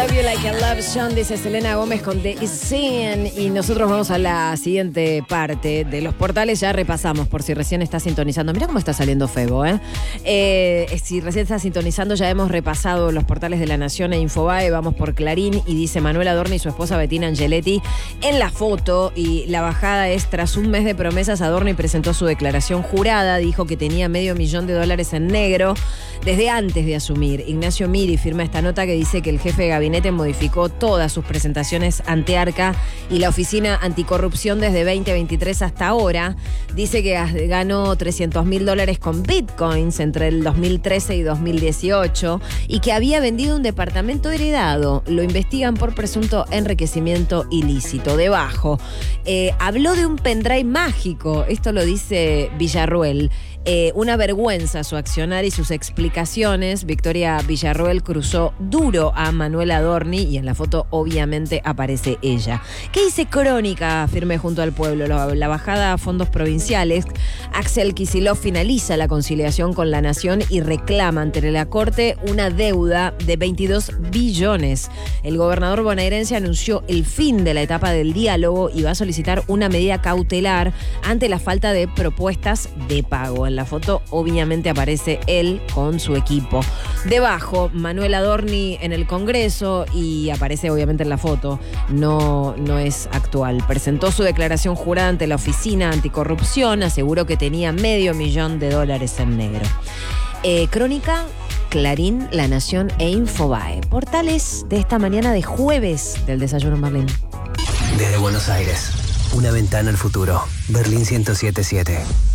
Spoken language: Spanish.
Love You Like a Love Song, dice Selena Gómez con The Scene. Y nosotros vamos a la siguiente parte de los portales. Ya repasamos, por si recién está sintonizando. Mira cómo está saliendo Febo, si recién está sintonizando, ya hemos repasado los portales de La Nación e Infobae. Vamos por Clarín y dice Manuel Adorni y su esposa Bettina Angeletti en la foto. Y la bajada es: tras un mes de promesas, Adorni presentó su declaración jurada. Dijo que tenía $500,000 en negro desde antes de asumir. Ignacio Miri firma esta nota que dice que el jefe de gabinete modificó todas sus presentaciones ante Arca y la Oficina Anticorrupción desde 2023 hasta ahora. Dice que ganó $300,000 con bitcoins entre el 2013 y 2018 y que había vendido un departamento heredado. Lo investigan por presunto enriquecimiento ilícito. Debajo, habló de un pendrive mágico. Esto lo dice Villarruel. Una vergüenza su accionar y sus explicaciones. Victoria Villarruel cruzó duro a Manuel Adorni y en la foto obviamente aparece ella. ¿Qué dice Crónica? Firme junto al pueblo. La bajada a fondos provinciales. Axel Kicillof finaliza la conciliación con La Nación y reclama ante la Corte una deuda de 22 billones. El gobernador bonaerense anunció el fin de la etapa del diálogo y va a solicitar una medida cautelar ante la falta de propuestas de pago. En la foto obviamente aparece él con su equipo. Debajo, Manuel Adorni en el Congreso y aparece obviamente en la foto, no es actual. Presentó su declaración jurada ante la Oficina Anticorrupción, aseguró que tenía $500,000 en negro. Crónica, Clarín, La Nación e Infobae. Portales de esta mañana de jueves del Desayuno Merlín. Desde Buenos Aires, una ventana al futuro. Berlín 107.7.